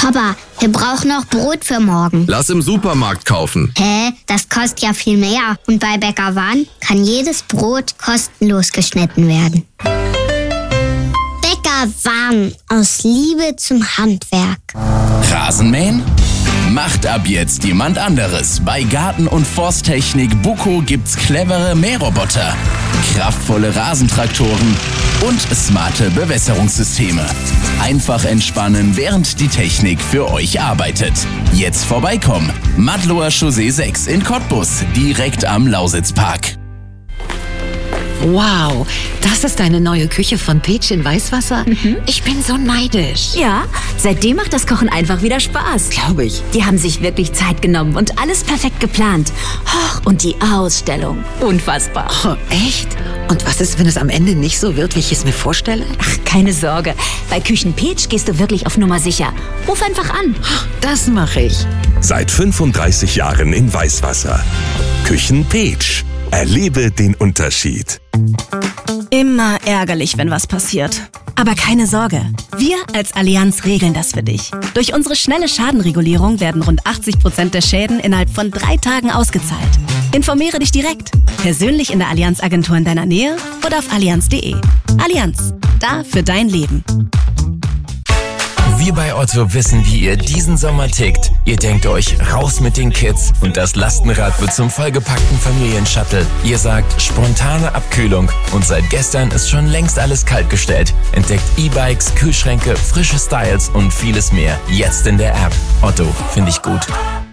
Papa, wir brauchen noch Brot für morgen. Lass im Supermarkt kaufen. Hä? Das kostet ja viel mehr. Und bei Bäcker Wan kann jedes Brot kostenlos geschnitten werden. Bäcker Wan, aus Liebe zum Handwerk. Rasenmähen? Macht ab jetzt jemand anderes. Bei Garten- und Forsttechnik Buco gibt's clevere Mähroboter, kraftvolle Rasentraktoren und smarte Bewässerungssysteme. Einfach entspannen, während die Technik für euch arbeitet. Jetzt vorbeikommen. Madloer Chaussee 6 in Cottbus, direkt am Lausitzpark. Wow, das ist deine neue Küche von Peach in Weißwasser? Ich bin so neidisch. Ja, seitdem macht das Kochen einfach wieder Spaß. Glaube ich. Die haben sich wirklich Zeit genommen und alles perfekt geplant. Und die Ausstellung, unfassbar. Oh, echt? Und was ist, wenn es am Ende nicht so wird, wie ich es mir vorstelle? Ach, keine Sorge. Bei Küchen Peach gehst du wirklich auf Nummer sicher. Ruf einfach an. Das mache ich. Seit 35 Jahren in Weißwasser. Küchen Peach. Erlebe den Unterschied. Immer ärgerlich, wenn was passiert. Aber keine Sorge, wir als Allianz regeln das für dich. Durch unsere schnelle Schadenregulierung werden rund 80% der Schäden innerhalb von 3 Tagen ausgezahlt. Informiere dich direkt, persönlich in der Allianz-Agentur in deiner Nähe oder auf allianz.de. Allianz, da für dein Leben. Wir bei Otto wissen, wie ihr diesen Sommer tickt. Ihr denkt euch, raus mit den Kids und das Lastenrad wird zum vollgepackten Familienshuttle. Ihr sagt, spontane Abkühlung und seit gestern ist schon längst alles kaltgestellt. Entdeckt E-Bikes, Kühlschränke, frische Styles und vieles mehr. Jetzt in der App. Otto, finde ich gut.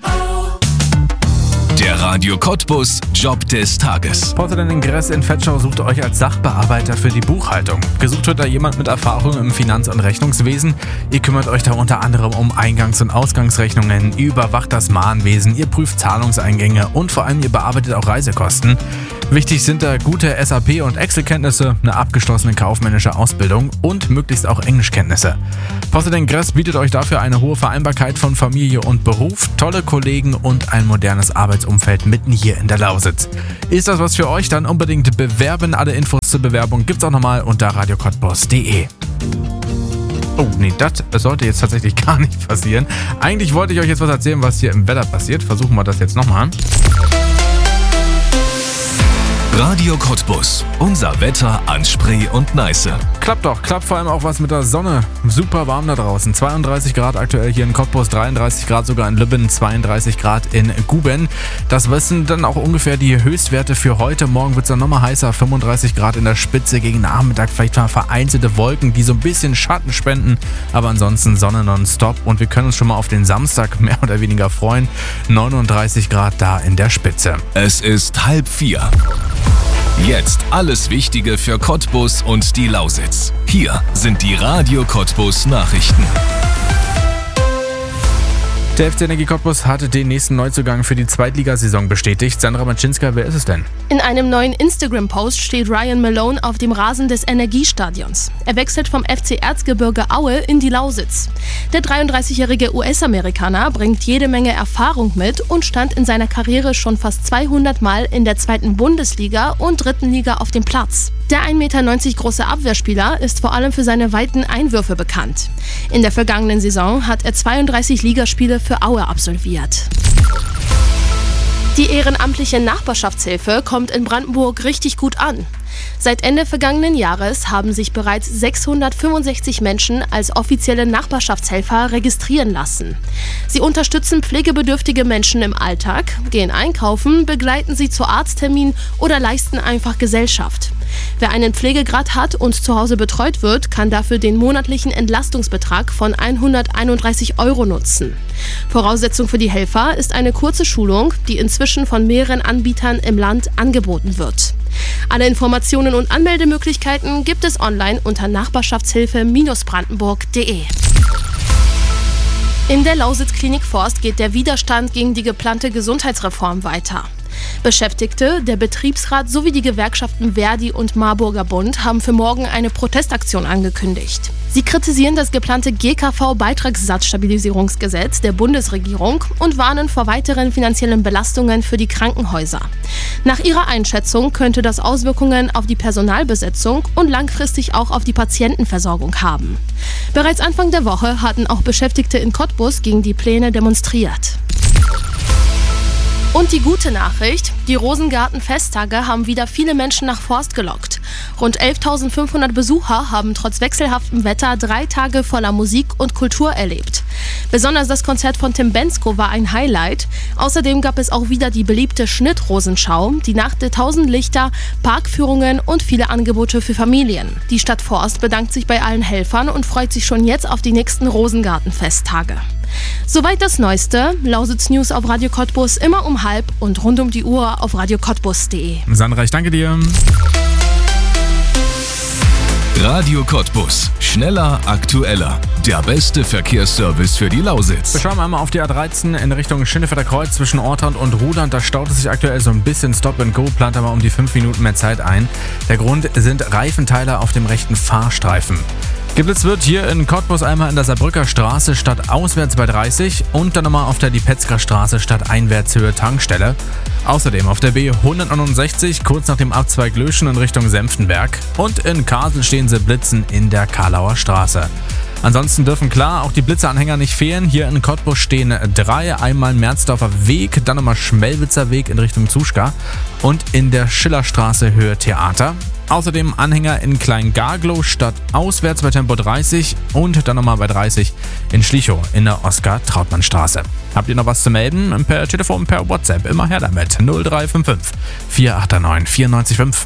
Der Radio Cottbus Job des Tages. Portal Ingress in Vetschau sucht euch als Sachbearbeiter für die Buchhaltung. Gesucht wird da jemand mit Erfahrung im Finanz- und Rechnungswesen. Ihr kümmert euch da unter anderem um Eingangs- und Ausgangsrechnungen, ihr überwacht das Mahnwesen, ihr prüft Zahlungseingänge und vor allem ihr bearbeitet auch Reisekosten. Wichtig sind da gute SAP- und Excel-Kenntnisse, eine abgeschlossene kaufmännische Ausbildung und möglichst auch Englischkenntnisse. Portal Ingress bietet euch dafür eine hohe Vereinbarkeit von Familie und Beruf, tolle Kollegen und ein modernes Arbeitsumfeld mitten hier in der Lausitz. Ist das was für euch? Dann unbedingt bewerben. Alle Infos zur Bewerbung gibt's auch nochmal unter radiocottbus.de. Oh nee, das sollte jetzt tatsächlich gar nicht passieren. Eigentlich wollte ich euch jetzt was erzählen, was hier im Wetter passiert. Versuchen wir das jetzt nochmal. Radio Cottbus. Unser Wetter an Spree und Neiße. Klappt doch, klappt vor allem auch was mit der Sonne. Super warm da draußen. 32 Grad aktuell hier in Cottbus, 33 Grad sogar in Lübben, 32 Grad in Guben. Das sind dann auch ungefähr die Höchstwerte für heute. Morgen wird es dann nochmal heißer, 35 Grad in der Spitze gegen Nachmittag. Vielleicht mal vereinzelte Wolken, die so ein bisschen Schatten spenden. Aber ansonsten Sonne nonstop. Und wir können uns schon mal auf den Samstag mehr oder weniger freuen. 39 Grad da in der Spitze. Es ist 3:30. Jetzt alles Wichtige für Cottbus und die Lausitz. Hier sind die Radio Cottbus Nachrichten. Der FC Energie Cottbus hatte den nächsten Neuzugang für die Zweitligasaison bestätigt. Sandra Maczynska, wer ist es denn? In einem neuen Instagram-Post steht Ryan Malone auf dem Rasen des Energiestadions. Er wechselt vom FC Erzgebirge Aue in die Lausitz. Der 33-jährige US-Amerikaner bringt jede Menge Erfahrung mit und stand in seiner Karriere schon fast 200 Mal in der 2. Bundesliga und 3. Liga auf dem Platz. Der 1,90 Meter große Abwehrspieler ist vor allem für seine weiten Einwürfe bekannt. In der vergangenen Saison hat er 32 Ligaspiele für Aue absolviert. Die ehrenamtliche Nachbarschaftshilfe kommt in Brandenburg richtig gut an. Seit Ende vergangenen Jahres haben sich bereits 665 Menschen als offizielle Nachbarschaftshelfer registrieren lassen. Sie unterstützen pflegebedürftige Menschen im Alltag, gehen einkaufen, begleiten sie zu Arztterminen oder leisten einfach Gesellschaft. Wer einen Pflegegrad hat und zu Hause betreut wird, kann dafür den monatlichen Entlastungsbetrag von 131 € nutzen. Voraussetzung für die Helfer ist eine kurze Schulung, die inzwischen von mehreren Anbietern im Land angeboten wird. Alle Informationen und Anmeldemöglichkeiten gibt es online unter nachbarschaftshilfe-brandenburg.de. In der Lausitz Klinik Forst geht der Widerstand gegen die geplante Gesundheitsreform weiter. Beschäftigte, der Betriebsrat sowie die Gewerkschaften Verdi und Marburger Bund haben für morgen eine Protestaktion angekündigt. Sie kritisieren das geplante GKV-Beitragssatzstabilisierungsgesetz der Bundesregierung und warnen vor weiteren finanziellen Belastungen für die Krankenhäuser. Nach ihrer Einschätzung könnte das Auswirkungen auf die Personalbesetzung und langfristig auch auf die Patientenversorgung haben. Bereits Anfang der Woche hatten auch Beschäftigte in Cottbus gegen die Pläne demonstriert. Und die gute Nachricht, die Rosengarten-Festtage haben wieder viele Menschen nach Forst gelockt. Rund 11.500 Besucher haben trotz wechselhaftem Wetter 3 Tage voller Musik und Kultur erlebt. Besonders das Konzert von Tim Bendzko war ein Highlight. Außerdem gab es auch wieder die beliebte Schnittrosenschau, die Nacht der 1000 Lichter, Parkführungen und viele Angebote für Familien. Die Stadt Forst bedankt sich bei allen Helfern und freut sich schon jetzt auf die nächsten Rosengarten-Festtage. Soweit das Neueste. Lausitz News auf Radio Cottbus immer um 12:30 und rund um die Uhr auf radiocottbus.de. Sandra, ich danke dir. Radio Cottbus. Schneller, aktueller. Der beste Verkehrsservice für die Lausitz. Wir schauen einmal auf die A13 in Richtung Schinnefelder Kreuz zwischen Ortrand und Rudern. Da staut es sich aktuell so ein bisschen Stop and Go, plant aber um die 5 Minuten mehr Zeit ein. Der Grund sind Reifenteile auf dem rechten Fahrstreifen. Geblitzt wird hier in Cottbus einmal in der Saarbrücker Straße statt auswärts bei 30 und dann nochmal auf der Lipetzker Straße statt Einwärtshöhe Tankstelle. Außerdem auf der B169 kurz nach dem Abzweig Löschen in Richtung Senftenberg und in Kassel stehen sie blitzen in der Karlauer Straße. Ansonsten dürfen klar auch die Blitzeanhänger nicht fehlen. Hier in Cottbus stehen 3, einmal Merzdorfer Weg, dann nochmal Schmelwitzer Weg in Richtung Zuschka und in der Schillerstraße Höhe Theater. Außerdem Anhänger in Klein-Garglow statt auswärts bei Tempo 30 und dann nochmal bei 30 in Schlichow in der Oskar-Trautmann-Straße. Habt ihr noch was zu melden? Per Telefon, per WhatsApp, immer her damit. 0355 489 945.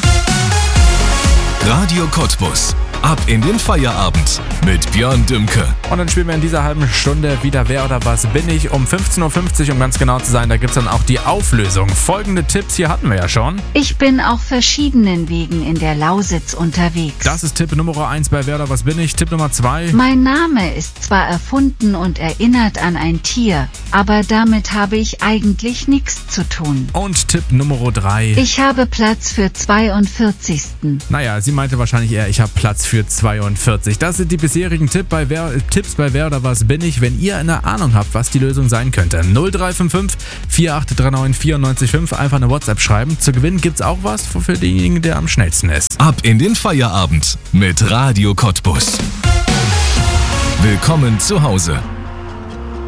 Radio Cottbus. Ab in den Feierabend mit Björn Dümke. Und dann spielen wir in dieser halben Stunde wieder Wer oder was bin ich um 15.50 Uhr, um ganz genau zu sein. Da gibt es dann auch die Auflösung. Folgende Tipps hier hatten wir ja schon. Ich bin auf verschiedenen Wegen in der Lausitz unterwegs. Das ist Tipp Nummer 1 bei Wer oder was bin ich. Tipp Nummer 2. Mein Name ist zwar erfunden und erinnert an ein Tier, aber damit habe ich eigentlich nichts zu tun. Und Tipp Nummer 3. Ich habe Platz für 42. Naja, sie meinte wahrscheinlich eher, ich habe Platz für 42. Das sind die bisherigen Tipps bei Wer oder was bin ich. Wenn ihr eine Ahnung habt, was die Lösung sein könnte. 0355 489 945. Einfach eine WhatsApp schreiben. Zu gewinnen gibt's auch was für denjenigen, der am schnellsten ist. Ab in den Feierabend mit Radio Cottbus. Willkommen zu Hause.